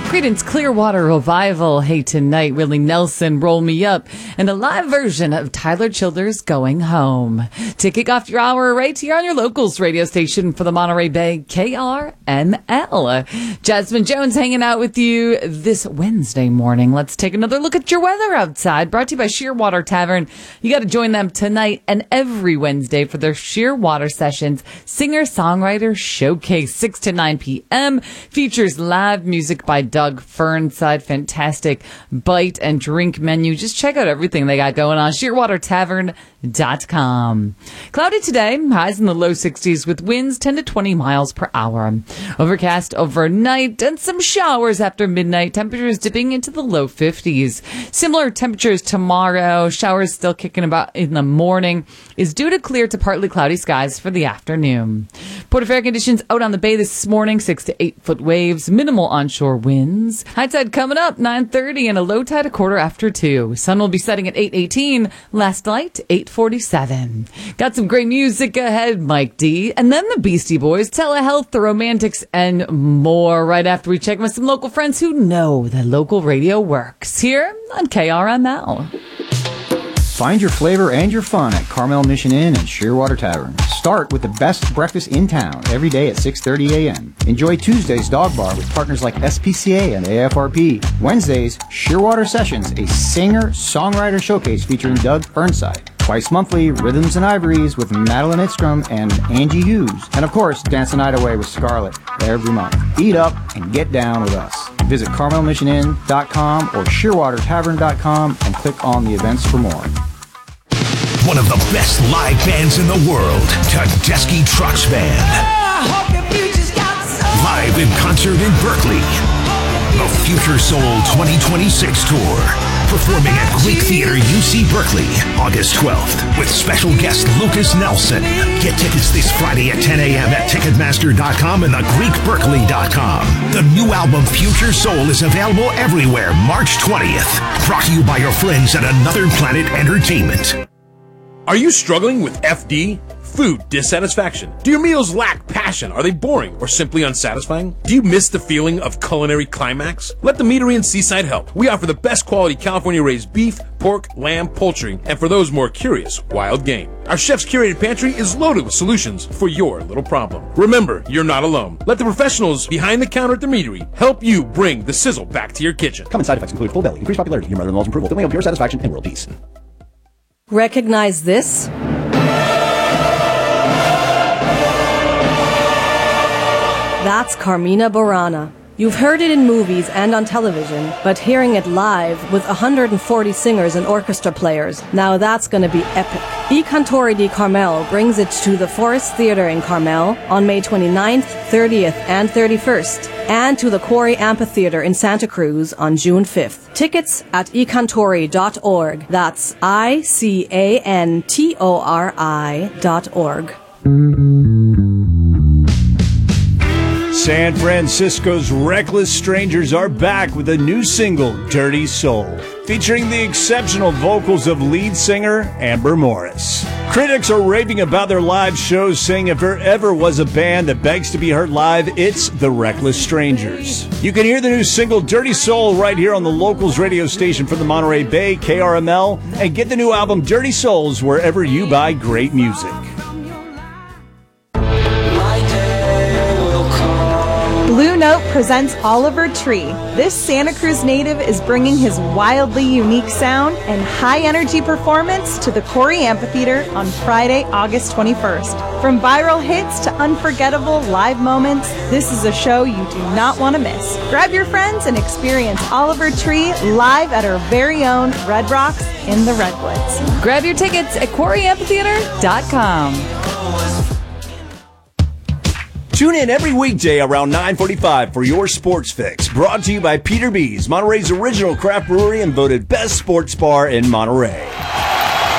Creedence Clearwater Revival, Hey Tonight, Willie Nelson, Roll Me Up, and a live version of Tyler Childers' Going Home. To kick off your hour right here on your locals radio station for the Monterey Bay, KRML. Jasmine Jones hanging out with you this Wednesday morning. Let's take another look at your weather outside, brought to you by Shearwater Tavern. You got to join them tonight and every Wednesday for their Shearwater Sessions Singer-Songwriter Showcase, 6 to 9 p.m. Features live music by Doug Fernside. Fantastic bite and drink menu. Just check out everything they got going on. ShearwaterTavern.com. Cloudy today, highs in the low 60s with winds 10 to 20 miles per hour. Overcast overnight and some showers after midnight. Temperatures dipping into the low 50s. Similar temperatures tomorrow. Showers still kicking about in the morning. Is due to clear to partly cloudy skies for the afternoon. Port of air conditions out on the bay this morning. 6 to 8 foot waves. Minimal onshore winds. High tide coming up 9:30 and a low tide a quarter after 2. Sun will be setting at 8:18. Last light 8:47. Got some great music ahead, Mike D, and then the Beastie Boys, Telehealth, the Romantics, and more right after we check with some local friends who know that local radio works here on KRML. Find your flavor and your fun at Carmel Mission Inn and Shearwater Tavern. Start with the best breakfast in town every day at 6:30 a.m. Enjoy Tuesday's Dog Bar with partners like SPCA and AFRP. Wednesdays, Shearwater Sessions, a singer-songwriter showcase featuring Doug Fernside. Twice monthly, Rhythms and Ivories with Madeline Itstrom and Angie Hughes. And of course, Dance the Night Away with Scarlett every month. Eat up and get down with us. Visit CarmelMissionInn.com or ShearwaterTavern.com and click on the events for more. One of the best live bands in the world, Tedeschi Trucks Band. Live in concert in Berkeley. The Future Soul 2026 Tour. Performing at Greek Theater UC Berkeley, August 12th, with special guest Lucas Nelson. Get tickets this Friday at 10 a.m. at Ticketmaster.com and thegreekberkeley.com. The new album Future Soul is available everywhere March 20th. Brought to you by your friends at Another Planet Entertainment. Are you struggling with FD? Food dissatisfaction? Do your meals lack passion? Are they boring or simply unsatisfying? Do you miss the feeling of culinary climax? Let the Meadery in Seaside help. We offer the best quality California-raised beef, pork, lamb, poultry, and for those more curious, wild game. Our chef's curated pantry is loaded with solutions for your little problem. Remember, you're not alone. Let the professionals behind the counter at the Meadery help you bring the sizzle back to your kitchen. Common side effects include full belly, increased popularity, your mother-in-law's approval, feeling of pure satisfaction, and world peace. Recognize this? That's Carmina Burana. You've heard it in movies and on television, but hearing it live with 140 singers and orchestra players, now that's going to be epic. I Cantori di Carmel brings it to the Forest Theatre in Carmel on May 29th, 30th, and 31st, and to the Quarry Amphitheatre in Santa Cruz on June 5th. Tickets at icantori.org. That's ICANTORI.org. San Francisco's Reckless Strangers are back with a new single, Dirty Soul, featuring the exceptional vocals of lead singer Amber Morris. Critics are raving about their live shows, saying if there ever was a band that begs to be heard live, it's the Reckless Strangers. You can hear the new single, Dirty Soul, right here on the locals radio station for the Monterey Bay, KRML, and get the new album, Dirty Souls, wherever you buy great music. Blue Note presents Oliver Tree. This Santa Cruz native is bringing his wildly unique sound and high-energy performance to the Quarry Amphitheatre on Friday, August 21st. From viral hits to unforgettable live moments, this is a show you do not want to miss. Grab your friends and experience Oliver Tree live at our very own Red Rocks in the Redwoods. Grab your tickets at QuarryAmphitheater.com. Tune in every weekday around 9:45 for your sports fix. Brought to you by Peter B's, Monterey's original craft brewery and voted best sports bar in Monterey.